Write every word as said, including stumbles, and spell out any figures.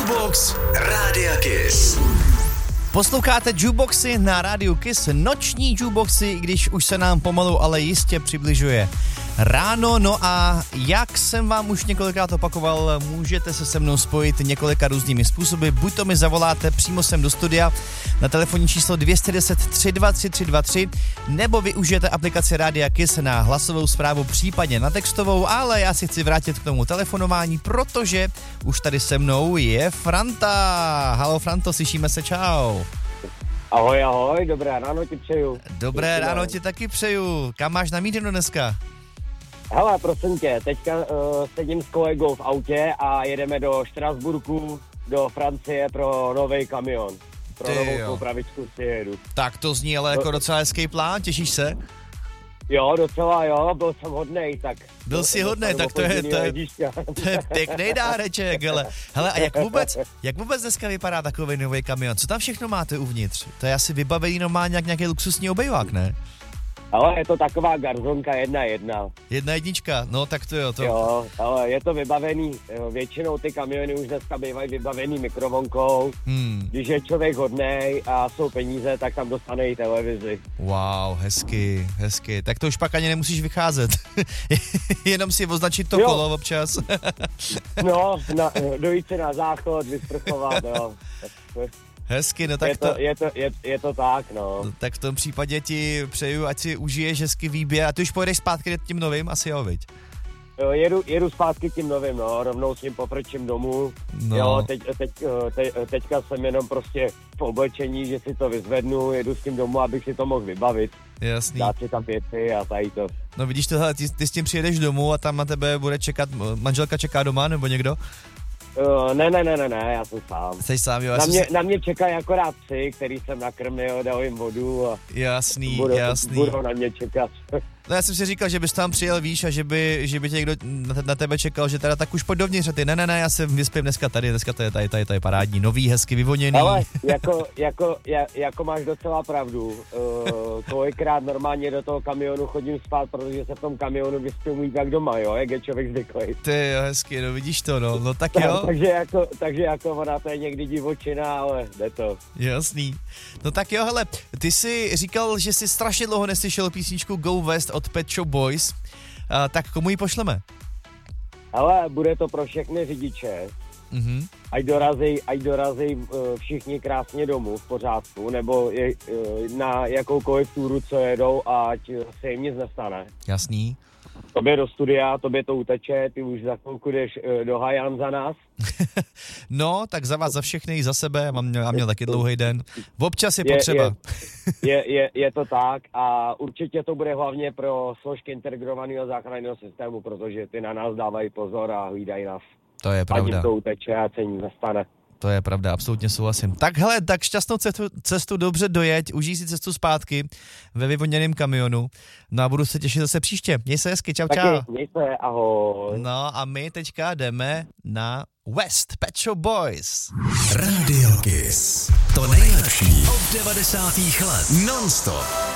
Jukebox Rádia Kiss. Posloucháte Jukeboxy na rádiu Kiss, noční jukeboxy, i když už se nám pomalu, ale jistě přibližuje ráno. No a jak jsem vám už několikrát opakoval, můžete se se mnou spojit několika různými způsoby. Buď to mi zavoláte přímo sem do studia na telefonní číslo dvě jedna nula tři dva tři tři dva tři, nebo využijete aplikaci Rádia Kiss na hlasovou zprávu, případně na textovou, ale já si chci vrátit k tomu telefonování, protože už tady se mnou je Franta. Haló Franto, slyšíme se, čau. Ahoj, ahoj, dobré ráno ti přeju. Dobré Děkujeme. Ráno ti taky přeju. Kam máš namířeno dneska? Hele, prosím tě, teďka uh, sedím s kolegou v autě a jedeme do Štrasburku, do Francie pro nový kamion. Pro Ty novou jo. svou pravičku si jedu. Tak to zní ale jako docela hezký plán, těšíš se? Jo, docela jo, byl jsem hodnej, tak... Byl jsi hodnej, tak to je, to je, to je pěkný dáreček, hele. Hele, a jak vůbec, jak vůbec dneska vypadá takový nový kamion? Co tam všechno máte uvnitř? To je asi vybavený normálně jak nějaký luxusní obejvák, ne? Ale je to taková garzonka jedna jedna. Jedna jednička, no tak to jo. To... Jo, ale je to vybavený, většinou ty kamiony už dneska bývají vybavený mikrovlnkou. Hmm. Když je člověk hodnej a jsou peníze, tak tam dostane i televizi. Wow, hezky, hezky. Tak to už pak ani nemusíš vycházet. Jenom si označit to jo. kolo občas. No, na, dojít si na záchod, vysprchovat, jo. Hezky, no tak je to, to... Je to, je, je to tak, no. no. Tak v tom případě ti přeju, ať si užiješ hezky výběr. A ty už pojedeš zpátky tím novým, asi jo, viď? Jo, jedu, jedu zpátky tím novým, no, rovnou s tím poprčím domů. No. Jo, teď, teď, te, teďka jsem jenom prostě v oblečení, že si to vyzvednu, jedu s tím domů, abych si to mohl vybavit. Jasný. Dát si tam věci a tady to. No vidíš tohle, ty, ty s tím přijedeš domů a tam na tebe bude čekat, manželka čeká doma, nebo někdo? Uh, ne, ne, ne, ne, ne, já jsem sám. Jsi sám, jo. Na mě, si... na mě čekají akorát psy, který jsem nakrmil, dal jim vodu a... Jasný, budou, jasný. Budou na mě čekat. No já jsem si říkal, že bys tam přijel, víš, a že by, že by tě někdo na tebe čekal, že teda tak už pojď dovnitř a ty, ne, ne, ne, já se vyspím dneska tady, dneska to je tady, tady, tady parádní, nový, hezky vyvoněný. Ale jako, jako, jako máš docela pravdu, uh, kolikrát normálně do toho kamionu chodím spát, protože se v tom kamionu vyspím mít jak doma, jo, jak je člověk zvyklý. Ty jo, hezky, no vidíš to, no, no tak jo. Tak, takže jako, takže jako ona to je někdy divočina, ale jde to. Jasný. No tak jo, hele, ty jsi říkal, že jsi strašně dlouho neslyšel písničku Go West od Pet Shop Boys, a, tak komu ji pošleme? Ale bude to pro všechny řidiče, mm-hmm. ať dorazí, ať dorazí všichni krásně domů v pořádku, nebo je, na jakoukoliv túru, co jedou, ať se jim nic nestane. Jasný. Tobě do studia, tobě to uteče, ty už za chvilku jdeš do Hajan za nás. No, tak za vás, za všechny, za sebe, mám měl, měl taky dlouhý den. Občas je, je potřeba. Je, je, je, je to tak a určitě to bude hlavně pro složky integrovaného záchranného systému, protože ty na nás dávají pozor a hlídají nás. To je pravda. Ať jim to uteče a se nic nestane. To je pravda, absolutně souhlasím. Tak hele, tak šťastnou cestu, cestu dobře dojeď, užij si cestu zpátky ve vyvoněném kamionu. No a budu se těšit zase příště. Měj se hezky, čau, čau. Taky, měj se, ahoj. No a my teďka jdeme na West, Pet Shop Boys. Radio Kiss. To nejlepší od devadesátých let. Non-stop.